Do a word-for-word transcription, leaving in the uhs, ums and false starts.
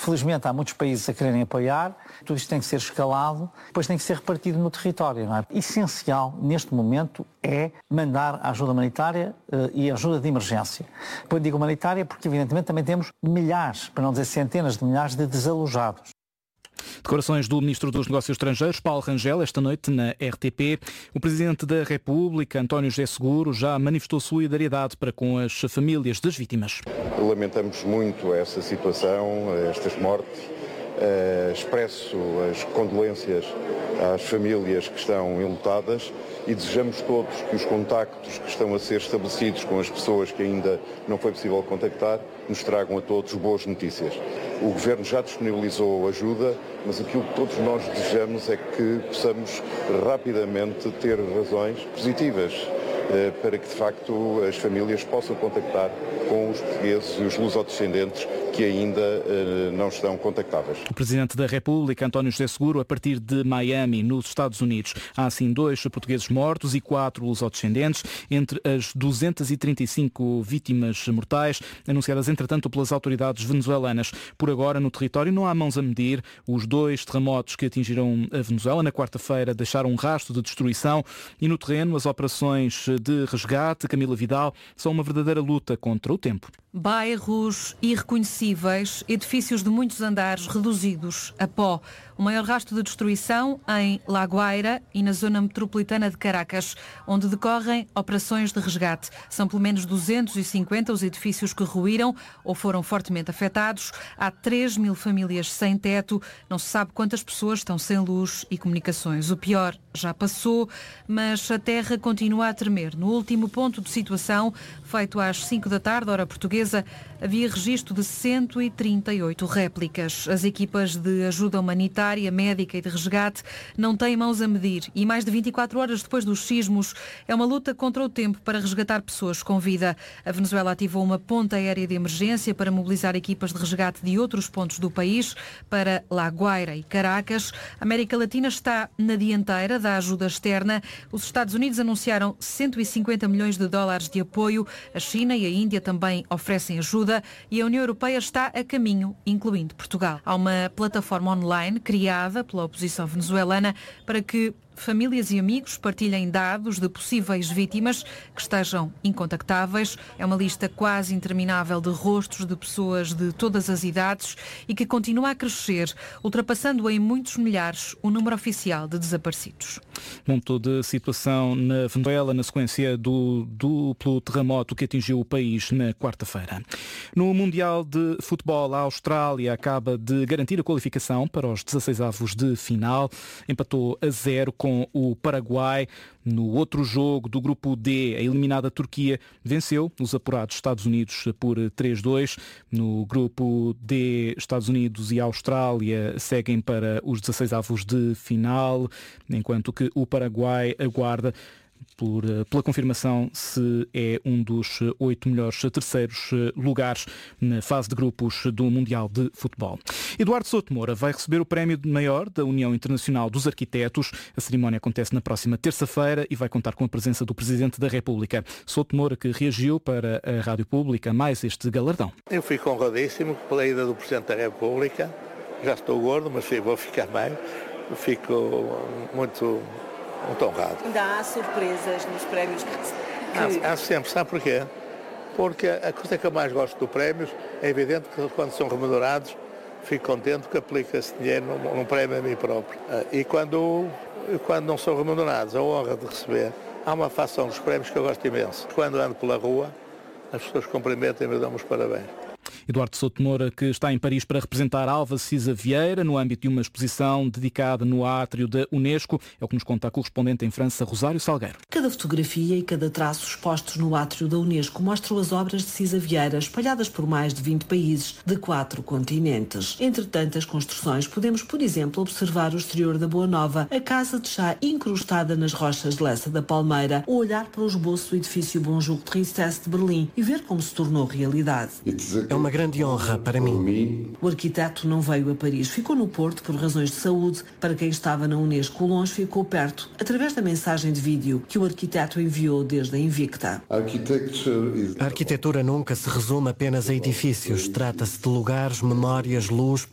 Felizmente há muitos países a quererem apoiar, tudo isto tem que ser escalado, depois tem que ser repartido no território. Não é? Essencial neste momento é mandar a ajuda humanitária uh, e a ajuda de emergência. Depois digo humanitária porque evidentemente também temos milhares, para não dizer centenas de milhares de desalojados. Declarações do Ministro dos Negócios Estrangeiros, Paulo Rangel, esta noite na R T P. O Presidente da República, António José Seguro, já manifestou solidariedade para com as famílias das vítimas. Lamentamos muito essa situação, estas mortes. Uh, expresso as condolências às famílias que estão enlutadas e desejamos todos que os contactos que estão a ser estabelecidos com as pessoas que ainda não foi possível contactar nos tragam a todos boas notícias. O Governo já disponibilizou ajuda, mas aquilo que todos nós desejamos é que possamos rapidamente ter razões positivas uh, para que de facto as famílias possam contactar com os portugueses e os lusodescendentes que ainda uh, não estão contactáveis. O Presidente da República, António José Seguro, a partir de Miami, nos Estados Unidos. Há assim dois portugueses mortos e quatro lusodescendentes, entre as duzentas e trinta e cinco vítimas mortais, anunciadas entretanto pelas autoridades venezuelanas. Por agora, no território não há mãos a medir. Os dois terremotos que atingiram a Venezuela na quarta-feira deixaram um rastro de destruição e no terreno as operações de resgate, Camila Vidal, são uma verdadeira luta contra o tempo. Bairros irreconhecíveis, edifícios de muitos andares reduzidos a pó. O maior rastro de destruição em La Guaira e na zona metropolitana de Caracas, onde decorrem operações de resgate. São pelo menos duzentos e cinquenta os edifícios que ruíram ou foram fortemente afetados. Há três mil famílias sem teto. Não se sabe quantas pessoas estão sem luz e comunicações. O pior já passou, mas a terra continua a tremer. No último ponto de situação, feito às cinco da tarde, hora portuguesa, havia registro de cento e trinta e oito réplicas. As equipas de ajuda humanitária, médica e de resgate não têm mãos a medir e mais de vinte e quatro horas depois dos sismos é uma luta contra o tempo para resgatar pessoas com vida. A Venezuela ativou uma ponte aérea de emergência para mobilizar equipas de resgate de outros pontos do país para La Guaira e Caracas. A América Latina está na dianteira da ajuda externa. Os Estados Unidos anunciaram cento e cinquenta milhões de dólares de apoio. A China e a Índia também oferecem ajuda e a União Europeia está a caminho, incluindo Portugal. Há uma plataforma online criada pela oposição venezuelana para que famílias e amigos partilhem dados de possíveis vítimas que estejam incontactáveis. É uma lista quase interminável de rostos de pessoas de todas as idades e que continua a crescer, ultrapassando em muitos milhares o número oficial de desaparecidos. Ponto de situação na Venezuela na sequência do duplo terremoto que atingiu o país na quarta-feira. No Mundial de Futebol, a Austrália acaba de garantir a qualificação para os dezasseis avos de final. Empatou a zero com o Paraguai. No outro jogo do grupo D, a eliminada Turquia venceu os apurados Estados Unidos por três a dois. No grupo D, Estados Unidos e Austrália seguem para os dezasseis avos de final, enquanto que o Paraguai aguarda Por, pela confirmação se é um dos oito melhores terceiros lugares na fase de grupos do Mundial de Futebol. Eduardo Souto Moura vai receber o prémio maior da União Internacional dos Arquitetos. A cerimónia acontece na próxima terça-feira e vai contar com a presença do Presidente da República. Souto Moura, que reagiu para a Rádio Pública mais este galardão. Eu fico honradíssimo pela ida do Presidente da República. Já estou gordo, mas vou ficar bem. Fico muito... muito honrado. Ainda há surpresas nos prémios que... Há, há sempre, sabe porquê? Porque a coisa que eu mais gosto do prémios é evidente que quando são remunerados fico contente porque aplico esse dinheiro num, num prémio a mim próprio. E quando, quando não são remunerados, a honra de receber, há uma facção dos prémios que eu gosto imenso. Quando ando pela rua, as pessoas cumprimentam e me dão os parabéns. Eduardo Souto Moura, que está em Paris para representar Alva Cisa Vieira no âmbito de uma exposição dedicada no átrio da Unesco. É o que nos conta a correspondente em França, Rosário Salgueiro. Cada fotografia e cada traço expostos no átrio da Unesco mostram as obras de Cisa Vieira espalhadas por mais de vinte países de quatro continentes. Entre tantas construções, podemos, por exemplo, observar o exterior da Boa Nova, a casa de chá incrustada nas rochas de Lessa da Palmeira, ou olhar para o esboço do edifício Bonjour Tristesse de Berlim e ver como se tornou realidade. É uma grande honra para mim. O arquiteto não veio a Paris, ficou no Porto por razões de saúde. Para quem estava na Unesco longe, ficou perto, através da mensagem de vídeo que o arquiteto enviou desde a Invicta. A arquitetura nunca se resume apenas a edifícios. Trata-se de lugares, memórias, luz,